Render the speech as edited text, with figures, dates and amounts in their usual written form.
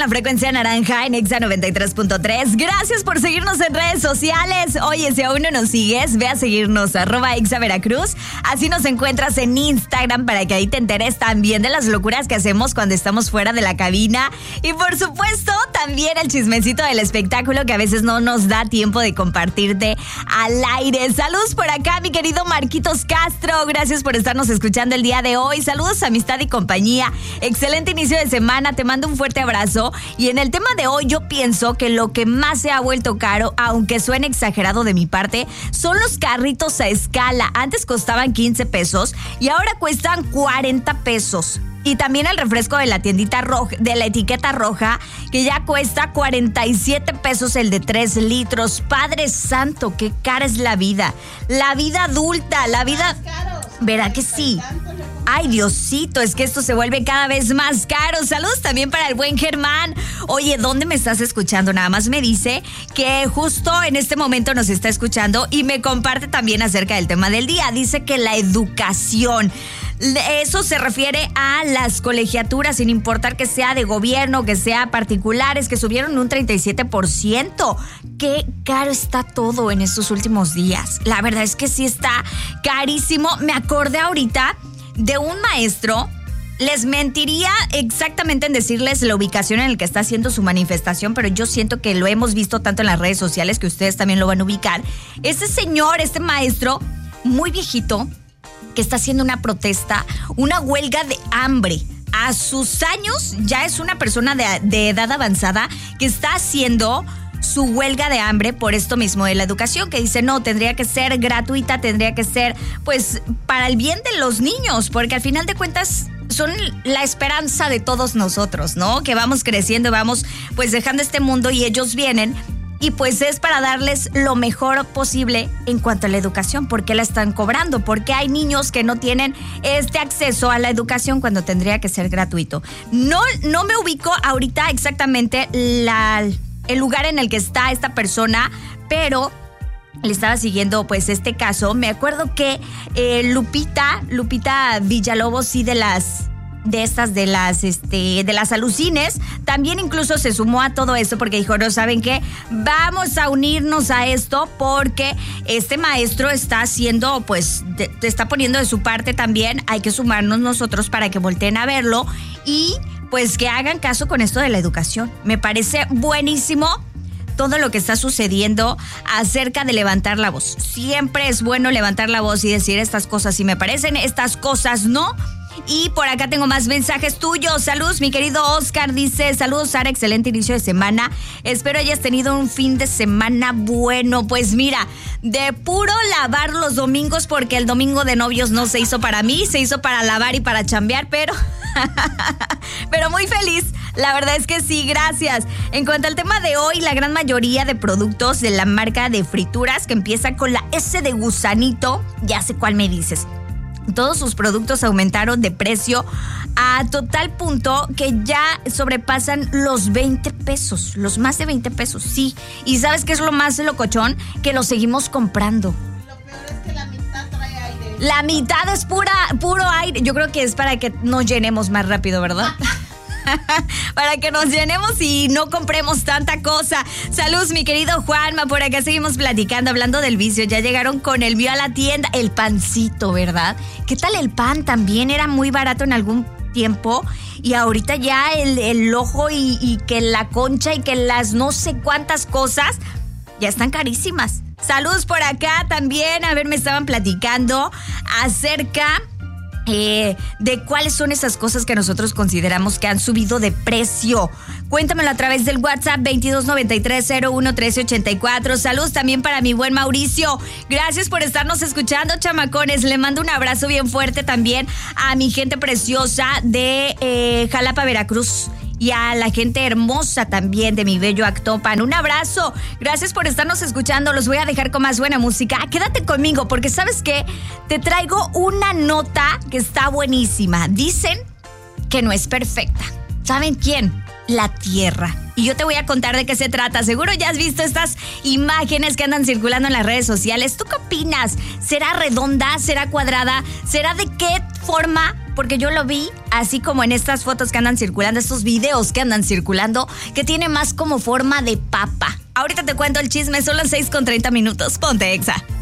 la frecuencia naranja en Exa 93.3. Gracias por seguirnos en redes sociales. Oye, si aún no nos sigues, ve a seguirnos @Exa Veracruz. Así nos encuentras en Instagram para que ahí te enteres también de las locuras que hacemos cuando estamos fuera de la cabina. Y por supuesto, también el chismecito del espectáculo que a veces no nos da tiempo de compartirte al aire. Saludos por acá, mi querido Marquitos Castro. Gracias por estarnos escuchando el día de hoy. Saludos, amistad y compañía. Excelente inicio de semana. Te mando un fuerte abrazo. Y en el tema de hoy yo pienso que lo que más se ha vuelto caro, aunque suene exagerado de mi parte, son los carritos a escala. Antes costaban 15 pesos y ahora cuestan 40 pesos. Y también el refresco de la tiendita roja, de la etiqueta roja, que ya cuesta 47 pesos el de 3 litros. Padre santo, qué cara es la vida. La vida adulta, la vida... ¿Verdad que sí? Ay, Diosito, es que esto se vuelve cada vez más caro. Saludos también para el buen Germán. Oye, ¿dónde me estás escuchando? Nada más me dice que justo en este momento nos está escuchando y me comparte también acerca del tema del día. Dice que la educación, eso se refiere a las colegiaturas, sin importar que sea de gobierno, que sea particulares, que subieron un 37%. Qué caro está todo en estos últimos días. La verdad es que sí está carísimo. Me acordé ahorita de un maestro. Les mentiría exactamente en decirles la ubicación en la que está haciendo su manifestación, pero yo siento que lo hemos visto tanto en las redes sociales que ustedes también lo van a ubicar. Este señor, este maestro, muy viejito, que está haciendo una protesta, una huelga de hambre. A sus años ya es una persona de edad avanzada que está haciendo su huelga de hambre por esto mismo de la educación, que dice no, tendría que ser gratuita, tendría que ser pues para el bien de los niños, porque al final de cuentas son la esperanza de todos nosotros, ¿no? Que vamos creciendo, vamos pues dejando este mundo y ellos vienen y pues es para darles lo mejor posible en cuanto a la educación. ¿Por qué la están cobrando? Porque hay niños que no tienen este acceso a la educación cuando tendría que ser gratuito. No me ubico ahorita exactamente el lugar en el que está esta persona, pero le estaba siguiendo pues este caso. Me acuerdo que Lupita Villalobos, sí, de las alucines, también incluso se sumó a todo esto porque dijo, no, ¿saben qué? Vamos a unirnos a esto porque este maestro está haciendo, pues, te está poniendo de su parte también. Hay que sumarnos nosotros para que volteen a verlo y pues que hagan caso con esto de la educación. Me parece buenísimo todo lo que está sucediendo acerca de levantar la voz. Siempre es bueno levantar la voz y decir estas cosas sí me parecen, estas cosas no. Y por acá tengo más mensajes tuyos. Saludos, mi querido Oscar, dice, saludos Sara, excelente inicio de semana. Espero hayas tenido un fin de semana bueno. Pues mira, de puro lavar los domingos, porque el domingo de novios no se hizo para mí, se hizo para lavar y para chambear, pero muy feliz. La verdad es que sí, gracias. En cuanto al tema de hoy, la gran mayoría de productos de la marca de frituras que empieza con la S de gusanito, ya sé cuál me dices. Todos sus productos aumentaron de precio a total punto que ya sobrepasan los 20 pesos, los más de 20 pesos, sí. ¿Y sabes qué es lo más locochón? Que lo seguimos comprando. Lo peor es que la mitad trae aire. La mitad es puro aire. Yo creo que es para que nos llenemos más rápido, ¿verdad? Para que nos llenemos y no compremos tanta cosa. Saludos, mi querido Juanma, por acá seguimos platicando, hablando del vicio. Ya llegaron con el mío a la tienda. El pancito, ¿verdad? ¿Qué tal el pan? También era muy barato en algún tiempo y ahorita ya el ojo y que la concha y que las no sé cuántas cosas ya están carísimas. Saludos por acá también. A ver, me estaban platicando acerca de cuáles son esas cosas que nosotros consideramos que han subido de precio. Cuéntamelo a través del WhatsApp 2293-011384. Saludos también para mi buen Mauricio. Gracias por estarnos escuchando, chamacones. Le mando un abrazo bien fuerte también a mi gente preciosa de Jalapa, Veracruz. Y a la gente hermosa también de mi bello Actopan. Un abrazo. Gracias por estarnos escuchando. Los voy a dejar con más buena música. Quédate conmigo porque ¿sabes qué? Te traigo una nota que está buenísima. Dicen que no es perfecta. ¿Saben quién? La Tierra. Y yo te voy a contar de qué se trata. Seguro ya has visto estas imágenes que andan circulando en las redes sociales. ¿Tú qué opinas? ¿Será redonda? ¿Será cuadrada? ¿Será de qué forma porque yo lo vi así como en estas fotos que andan circulando, estos videos que andan circulando, que tiene más como forma de papa. Ahorita te cuento el chisme, son las 6:30. Ponte Exa.